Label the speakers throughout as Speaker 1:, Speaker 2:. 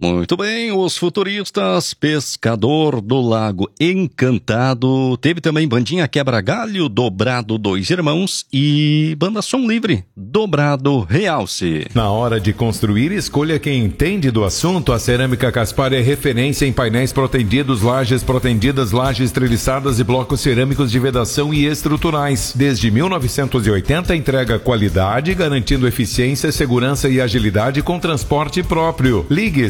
Speaker 1: Muito bem, os futuristas, Pescador do Lago Encantado, teve também Bandinha Quebra-Galho, Dobrado Dois Irmãos e Banda Som Livre, Dobrado Realce.
Speaker 2: Na hora de construir, escolha quem entende do assunto. A Cerâmica Caspari é referência em painéis protendidos, lajes protendidas, lajes treliçadas e blocos cerâmicos de vedação e estruturais. Desde 1980 entrega qualidade, garantindo eficiência, segurança e agilidade com transporte próprio. Ligue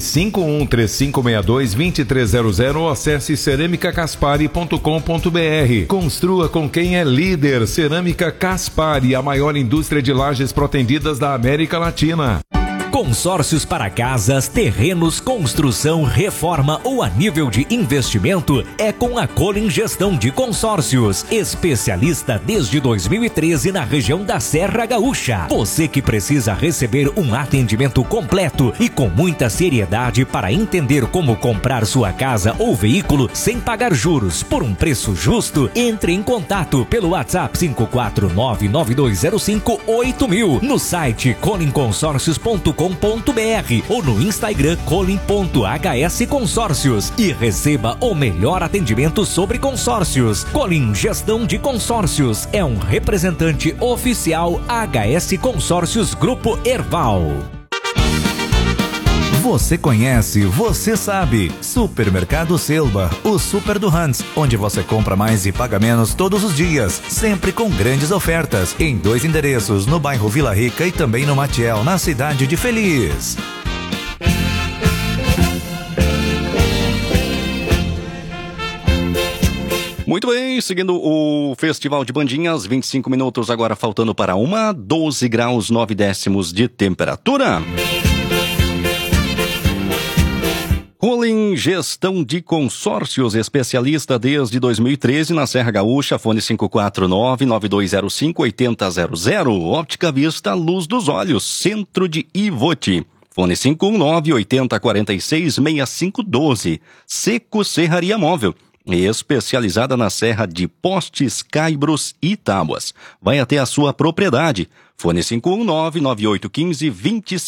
Speaker 2: 513562-2300 ou acesse ceramicacaspari.com.br. Construa com quem é líder. Cerâmica Caspari, a maior indústria de lajes protendidas da América Latina.
Speaker 3: Consórcios para casas, terrenos, construção, reforma ou a nível de investimento é com a Colin Gestão de Consórcios, especialista desde 2013 na região da Serra Gaúcha. Você que precisa receber um atendimento completo e com muita seriedade para entender como comprar sua casa ou veículo sem pagar juros por um preço justo, entre em contato pelo WhatsApp 54992058000, no site colinconsórcios.com.br ou no Instagram colin.hs Consórcios e receba o melhor atendimento sobre consórcios. Colin Gestão de Consórcios é um representante oficial HS Consórcios Grupo Erval.
Speaker 4: Você conhece, você sabe. Supermercado Selva, o super do Hans, onde você compra mais e paga menos todos os dias, sempre com grandes ofertas, em 2 endereços, no bairro Vila Rica e também no Matiel, na cidade de Feliz.
Speaker 1: Muito bem, seguindo o Festival de Bandinhas, 25 minutos agora faltando para 12 graus 9 décimos de temperatura. Colin Gestão de Consórcios, especialista desde 2013 na Serra Gaúcha, fone 549-9205-8000. Óptica Vista Luz dos Olhos, centro de Ivoti. Fone 519-8046-6512. Seco Serraria Móvel, especializada na serra de Postes, Caibros e Tábuas. Vai até a sua propriedade. Fone 519-9815-25.